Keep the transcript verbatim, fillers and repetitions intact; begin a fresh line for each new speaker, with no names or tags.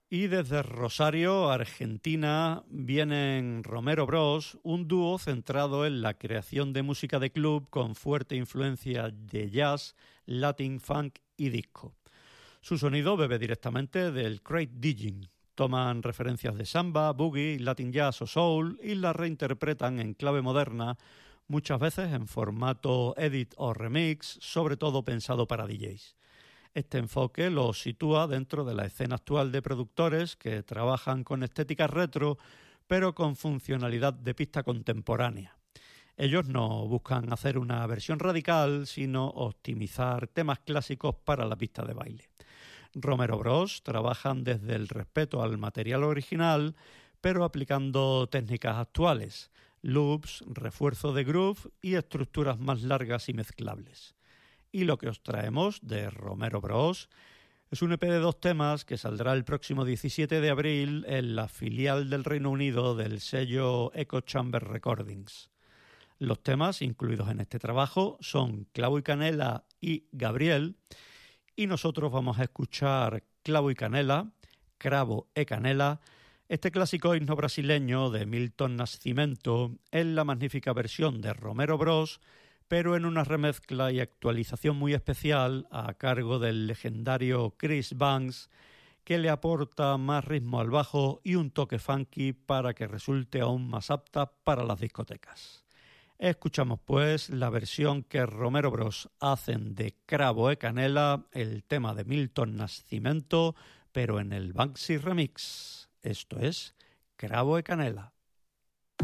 Y desde Rosario, Argentina, vienen Romero Bros, un dúo centrado en la creación de música de club con fuerte influencia de jazz, latin, funk y disco. Su sonido bebe directamente del crate digging. Toman referencias de samba, boogie, latin jazz o soul y las reinterpretan en clave moderna, muchas veces en formato edit o remix, sobre todo pensado para D Js. Este enfoque lo sitúa dentro de la escena actual de productores que trabajan con estética retro, pero con funcionalidad de pista contemporánea. Ellos no buscan hacer una versión radical, sino optimizar temas clásicos para la pista de baile. Romero Bros trabajan desde el respeto al material original, pero aplicando técnicas actuales, loops, refuerzo de groove y estructuras más largas y mezclables. Y lo que os traemos de Romero Bros es un E P de dos temas que saldrá el próximo diecisiete de abril en la filial del Reino Unido del sello Echo Chamber Recordings. Los temas incluidos en este trabajo son Clavo y Canela y Gabriel, y nosotros vamos a escuchar Clavo y Canela, Cravo e Canela, este clásico himno brasileño de Milton Nascimento en la magnífica versión de Romero Bros, pero en una remezcla y actualización muy especial a cargo del legendario Chris Banks, que le aporta más ritmo al bajo y un toque funky para que resulte aún más apta para las discotecas. Escuchamos pues la versión que Romero Bros hacen de Cravo e Canela, el tema de Milton Nascimento, pero en el Banksy Remix. Esto es Cravo e Canela.